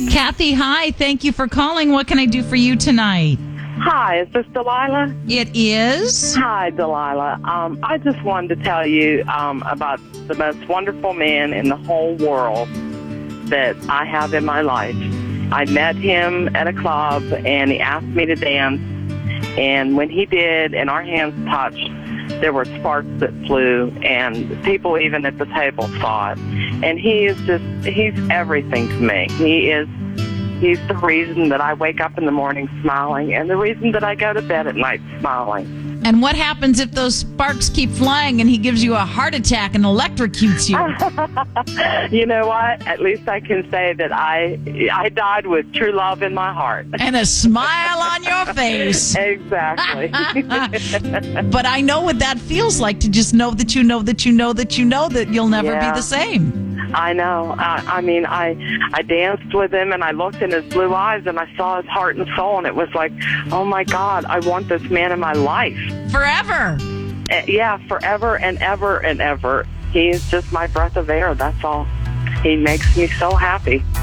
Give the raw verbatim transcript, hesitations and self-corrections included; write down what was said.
Kathy, hi. Thank you for calling. What can I do for you tonight? Hi, is this Delilah? It is. Hi, Delilah. Um, I just wanted to tell you um, about the most wonderful man in the whole world that I have in my life. I met him at a club, and he asked me to dance. And when he did, and our hands touched, there were sparks that flew, and people even at the table saw it. And he is just, he's everything to me. He is, he's the reason that I wake up in the morning smiling, and the reason that I go to bed at night smiling. And what happens if those sparks keep flying and he gives you a heart attack and electrocutes you? You know what? At least I can say that I I died with true love in my heart. And a smile on your face. Exactly. But I know what that feels like, to just know that you know that you know that you know that you'll never Yeah. be the same. I know. I, I mean, I I danced with him, and I looked in his blue eyes, and I saw his heart and soul, and it was like, oh, my God, I want this man in my life. Forever. Uh, yeah, forever and ever and ever. He is just my breath of air, that's all. He makes me so happy.